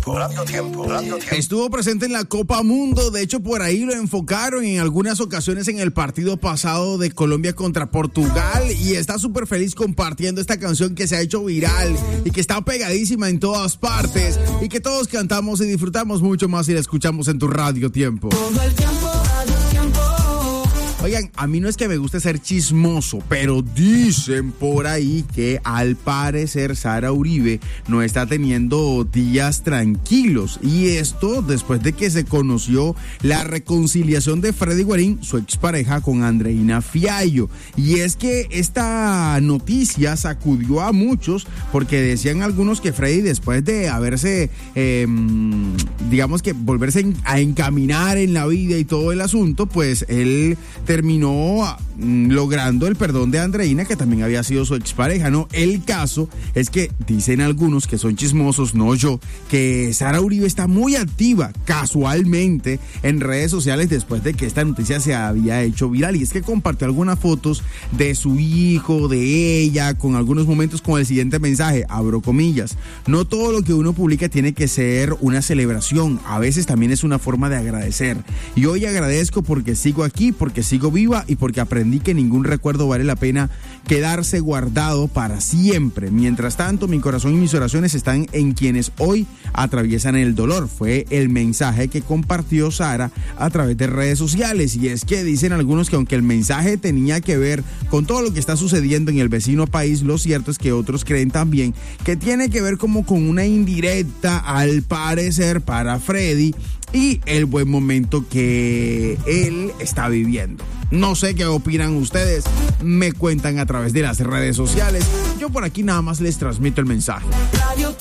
tiempo. Estuvo presente en la Copa Mundo, de hecho por ahí lo enfocaron en algunas ocasiones en el partido pasado de Colombia contra Portugal y está súper feliz compartiendo esta canción que se ha hecho viral y que está pegadísima en todas partes y que todos cantamos y disfrutamos mucho más si la escuchamos en tu Radio Tiempo. Todo el tiempo, Radio Tiempo. Oigan, a mí no es que me guste ser chismoso, pero dicen por ahí que al parecer Sara Uribe no está teniendo días tranquilos. Y esto después de que se conoció la reconciliación de Freddy Guarín, su expareja, con Andreina Fiallo. Y es que esta noticia sacudió a muchos porque decían algunos que Freddy, después de haberse, digamos que volverse a encaminar en la vida y todo el asunto, pues él terminó logrando el perdón de Andreina, que también había sido su expareja, ¿no? El caso es que dicen algunos que son chismosos, no yo, que Sara Uribe está muy activa casualmente en redes sociales después de que esta noticia se había hecho viral, y es que compartió algunas fotos de su hijo, de ella, con algunos momentos con el siguiente mensaje, abro comillas: no todo lo que uno publica tiene que ser una celebración, a veces también es una forma de agradecer, y hoy agradezco porque sigo aquí, porque sigo viva y porque aprendí que ningún recuerdo vale la pena quedarse guardado para siempre. Mientras tanto, mi corazón y mis oraciones están en quienes hoy atraviesan el dolor. Fue el mensaje que compartió Sara a través de redes sociales, y es que dicen algunos que aunque el mensaje tenía que ver con todo lo que está sucediendo en el vecino país, lo cierto es que otros creen también que tiene que ver como con una indirecta, al parecer, para Freddy y el buen momento que él está viviendo. No sé qué opinan ustedes, me cuentan a través de las redes sociales. Yo por aquí nada más les transmito el mensaje. Radio